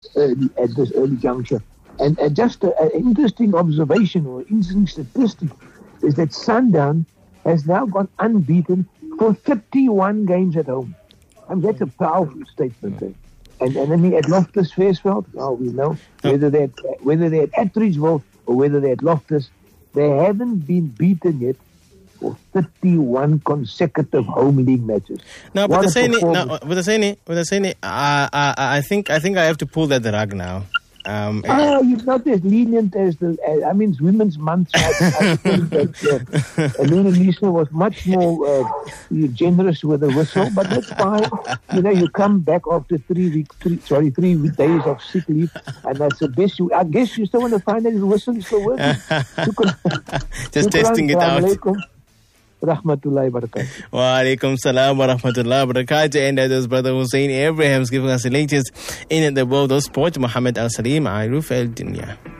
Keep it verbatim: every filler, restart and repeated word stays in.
early, at this early juncture. And, and just an interesting observation or interesting statistic is that Sundown has now gone unbeaten for thirty-one games at home. I mean, that's a powerful statement. Eh? And and I mean, at Loftus Versfeld, now we know whether they're whether they're at Atteridgeville or whether they're at Loftus, they haven't been beaten yet for thirty-one consecutive home league matches. No, but the saying, no, but the saying, but the saying, I, I, I think, I think I have to pull that rug now. Um, oh, you're not as lenient as the. Uh, I mean, it's Women's Month. I, I think that uh, Luna Lisa was much more uh, generous with the whistle, but that's fine. You know, you come back after three weeks, three, sorry, three days of sick leave, and that's the best. You, I guess you still want to find out if the whistle is still working. Just testing it out. Rahmatullahi barakatuh. Wa alaikum salam wa rahmatullahi barakatuh. And that was Brother Hussein Abrahams giving us the latest in the world of sport. Muhammad Al Salim, Aruf Al Dunya.